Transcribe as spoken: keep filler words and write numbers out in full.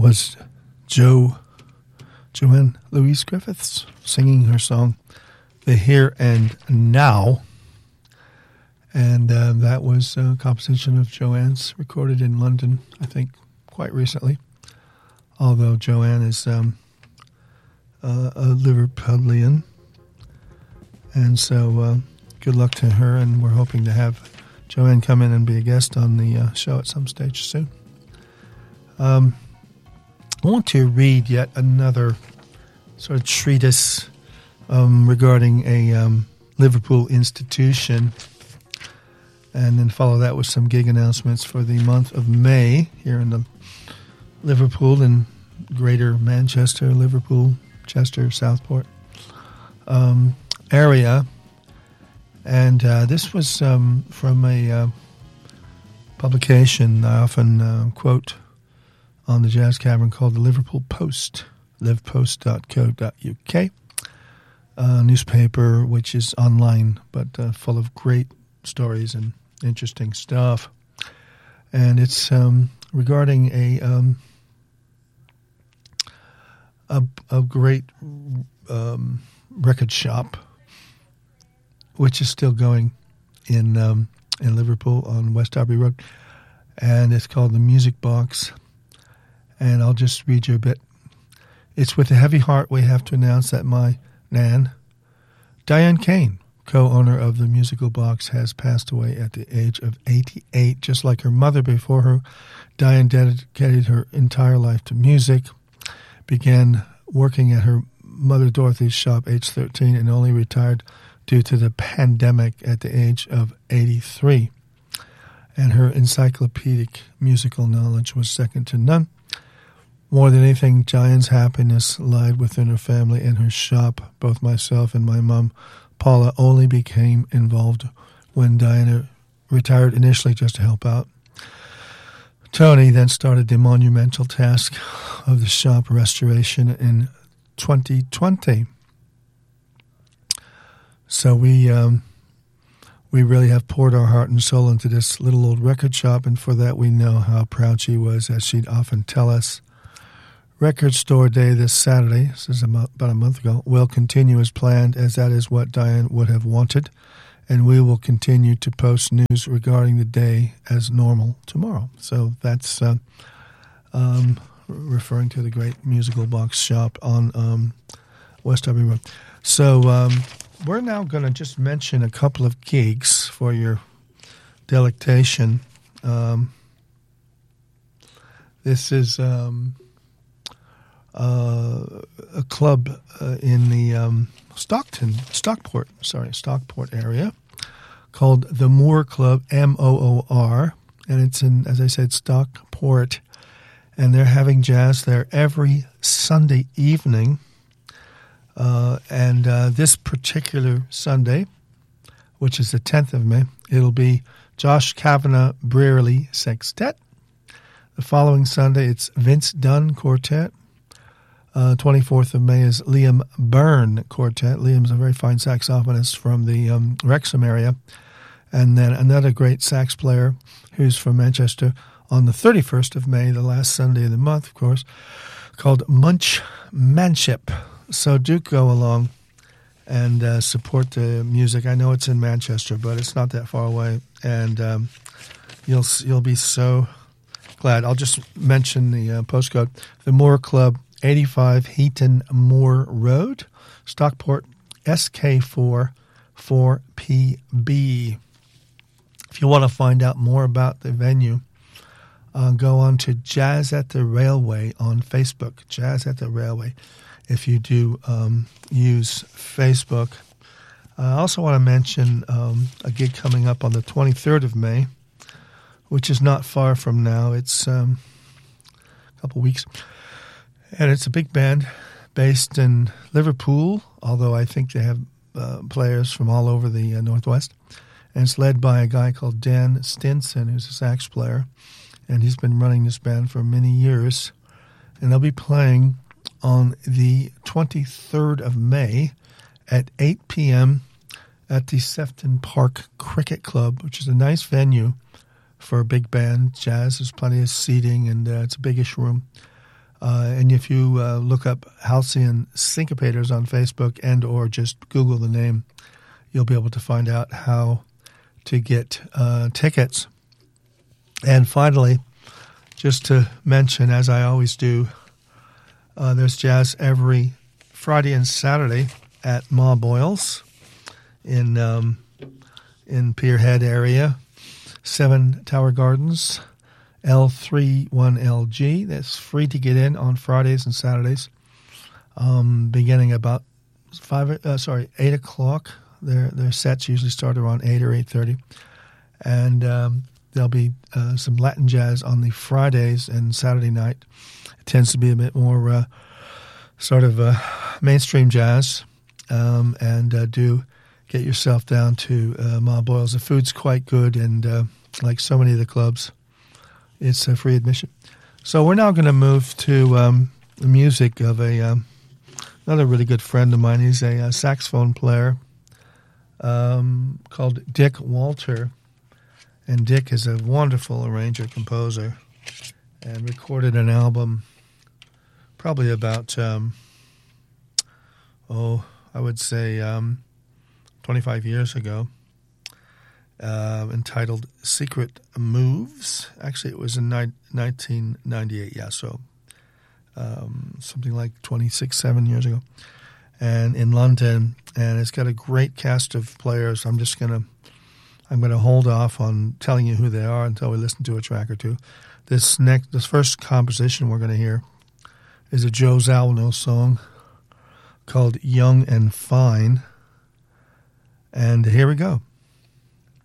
was Jo Joanne Louise Griffiths singing her song, The Here and Now. And uh, that was a composition of Joanne's, recorded in London, I think, quite recently. Although Joanne is um, uh, a Liverpudlian. And so uh, good luck to her, and we're hoping to have Joanne come in and be a guest on the uh, show at some stage soon. Um, I want to read yet another sort of treatise um, regarding a um, Liverpool institution, and then follow that with some gig announcements for the month of May here in the Liverpool and Greater Manchester, Liverpool, Chester, Southport um, area. And uh, this was um, from a uh, publication I often uh, quote on the Jazz Cavern called the Liverpool Post, live post dot co dot uk, a newspaper which is online but uh, full of great stories and interesting stuff. And it's um, regarding a, um, a a great um, record shop which is still going in um, in Liverpool on West Derby Road, and it's called the Music Box. And I'll just read you a bit. It's with a heavy heart we have to announce that my Nan, Diane Kane, co-owner of the Musical Box, has passed away at the age of eighty-eight. Just like her mother before her, Diane dedicated her entire life to music, began working at her mother Dorothy's shop age thirteen, and only retired due to the pandemic at the age of eighty-three. And her encyclopedic musical knowledge was second to none. More than anything, Diane's happiness lied within her family and her shop. Both myself and my mom, Paula, only became involved when Diana retired initially just to help out. Tony then started the monumental task of the shop restoration in twenty twenty. So we um, we really have poured our heart and soul into this little old record shop, and for that we know how proud she was, as she'd often tell us. Record Store Day this Saturday, this is about a month ago, will continue as planned, as that is what Diane would have wanted, and we will continue to post news regarding the day as normal tomorrow. So that's uh, um, referring to the great Musical Box shop on um, West Derby Road. So um, we're now going to just mention a couple of gigs for your delectation. Um, this is... Um, Uh, a club uh, in the um, Stockton, Stockport, sorry, Stockport area called the Moor Club, M O O R, and it's in, as I said, Stockport, and they're having jazz there every Sunday evening. Uh, and uh, this particular Sunday, which is the tenth of May, it'll be Josh Kavanagh Brearley Sextet. The following Sunday, it's Vince Dunn Quartet. Uh, twenty-fourth of May is Liam Byrne Quartet. Liam's a very fine saxophonist from the um, Wrexham area. And then another great sax player who's from Manchester on the thirty-first of May, the last Sunday of the month, of course, called Munch Manship. So do go along and uh, support the music. I know it's in Manchester, but it's not that far away. And um, you'll you'll be so glad. I'll just mention the uh, postcode. The Moor Club, eighty-five Heaton Moor Road, Stockport, S K four four P B. If you want to find out more about the venue, uh, go on to Jazz at the Railway on Facebook, Jazz at the Railway, if you do um, use Facebook. I also want to mention um, a gig coming up on the twenty-third of May, which is not far from now. It's um, a couple weeks. And it's a big band based in Liverpool, although I think they have uh, players from all over the uh, Northwest. And it's led by a guy called Dan Stinson, who's a sax player. And he's been running this band for many years. And they'll be playing on the twenty-third of May at eight p.m. at the Sefton Park Cricket Club, which is a nice venue for a big band. Jazz, there's plenty of seating, and uh, it's a biggish room. Uh, and if you uh, look up Halcyon Syncopators on Facebook and or just Google the name, you'll be able to find out how to get uh, tickets. And finally, just to mention, as I always do, uh, there's jazz every Friday and Saturday at Ma Boyle's in um, in Pierhead area, Seven Tower Gardens, L thirty-one L G. That's free to get in on Fridays and Saturdays, um, beginning about five. Uh, sorry, eight o'clock. Their their sets usually start around eight or eight thirty, and um, there'll be uh, some Latin jazz on the Fridays and Saturday night. It tends to be a bit more uh, sort of uh, mainstream jazz, um, and uh, do get yourself down to uh, Ma Boyle's. The food's quite good, and uh, like so many of the clubs, it's a free admission. So we're now going to move to um, the music of a um, another really good friend of mine. He's a, a saxophone player um, called Dick Walter. And Dick is a wonderful arranger, composer, and recorded an album probably about, um, oh, I would say um, twenty-five years ago, uh, entitled Secret Moves. Actually, it was in ni- nineteen ninety-eight, yeah, so um, something like twenty-six, seven years ago, and in London. And it's got a great cast of players. I'm just going to I'm going to hold off on telling you who they are until we listen to a track or two. This next, this first composition we're going to hear is a Joe Zawinul song called Young and Fine. And here we go.